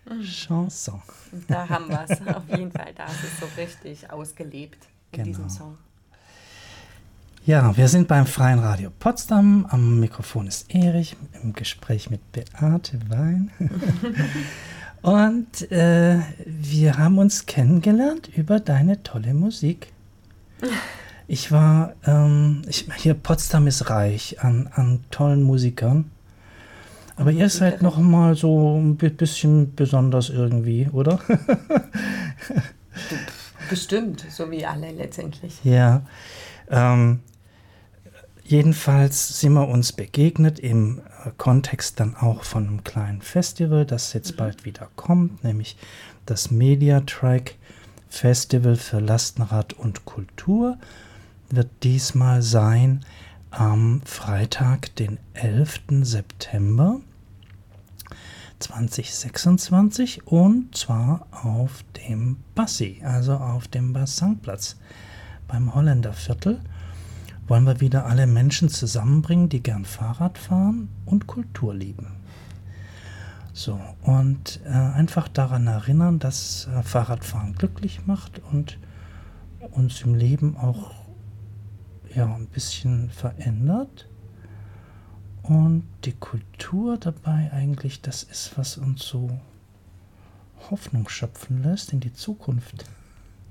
Chanson. Da haben wir es, auf jeden Fall. Da ist es so richtig ausgelebt in diesem Song. Ja, wir sind beim Freien Radio Potsdam. Am Mikrofon ist Erich im Gespräch mit Beate Wein. Und wir haben uns kennengelernt über deine tolle Musik. Hier Potsdam ist reich an tollen Musikern. Aber ihr seid noch mal so ein bisschen besonders irgendwie, oder? Bestimmt, so wie alle letztendlich. Ja, jedenfalls sind wir uns begegnet im Kontext dann auch von einem kleinen Festival, das jetzt bald wieder kommt, nämlich das Mediatrack Festival für Lastenrad und Kultur wird diesmal sein am Freitag, den 11. September 2026 und zwar auf dem Bassi, also auf dem Bassangplatz beim Holländerviertel. Wollen wir wieder alle Menschen zusammenbringen, die gern Fahrrad fahren und Kultur lieben. So, und einfach daran erinnern, dass Fahrradfahren glücklich macht und uns im Leben auch ein bisschen verändert. Und die Kultur dabei eigentlich, das ist, was uns so Hoffnung schöpfen lässt in die Zukunft.